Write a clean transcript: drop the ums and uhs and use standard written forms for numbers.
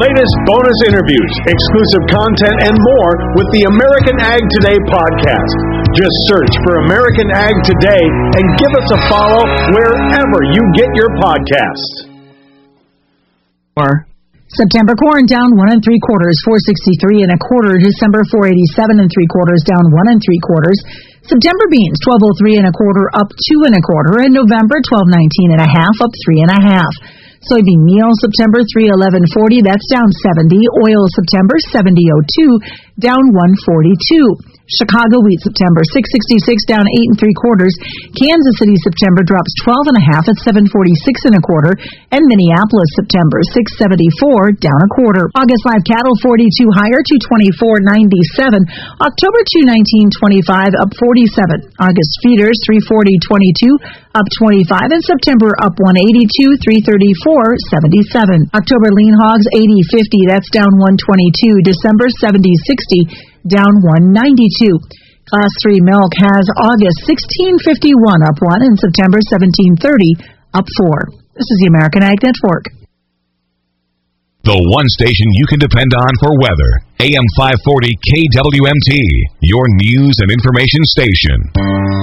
Latest bonus interviews, exclusive content, and more with the American Ag Today podcast. Just search for American Ag Today and give us a follow wherever you get your podcasts. September corn down 1 3/4, 463 1/4. December 487 3/4, down 1 3/4. September beans 1203 1/4, up 2 1/4, and November 1219 1/2, up 3 1/2. Soybean meal September 311.40, that's down 70. Oil September 70.02, down 142. Chicago wheat September 666, down 8 3/4. Kansas City September drops 12 1/2 at 746 1/4, and Minneapolis September 674, down 1/4. August live cattle 42 higher, 224.97. October 219.25, up 47. August feeders 340.22, up 25, and September up 182, 334.77. October lean hogs 80.50, that's down 122. December 70.60, down 192. Class 3 milk has August 16.51, up 1, and September 17.30, up 4. This is the American Ag Network. The one station you can depend on for weather. AM 540 KWMT, your news and information station.